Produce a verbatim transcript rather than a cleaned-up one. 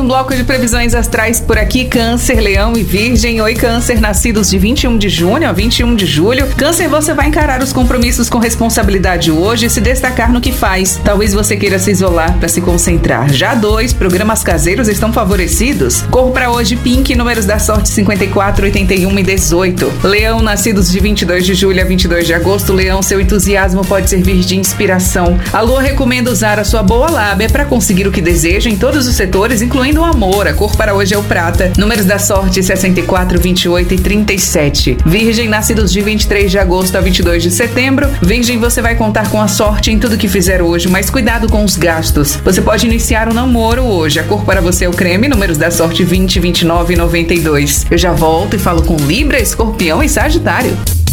bloco de previsões astrais por aqui. Câncer, Leão e Virgem. Oi, Câncer, nascidos de vinte e um de junho a vinte e um de julho. Câncer, você vai encarar os compromissos com responsabilidade hoje e se destacar no que faz. Talvez você queira se isolar para se concentrar. Já dois, programas caseiros estão favorecidos. Cor para hoje, pink, números da sorte cinquenta e quatro, oitenta e um e dezoito. Leão, nascidos de vinte e dois de julho a vinte e dois de agosto. Leão, seu entusiasmo pode servir de inspiração. A Lua recomenda usar a sua boa lábia para conseguir o que deseja em todos os setores, incluindo o amor. A cor para hoje é o prata. Números da sorte sessenta e quatro, vinte e oito e trinta e sete. Virgem, nascidos de vinte e três de agosto a vinte e dois de setembro. Virgem, você vai contar com a sorte em tudo que fizer hoje, mas cuidado com os gastos. Você pode iniciar um namoro hoje. A cor para você é o creme. Números da sorte vinte, vinte e nove e noventa e dois. Eu já volto e falo com Libra, Escorpião e Sagitário.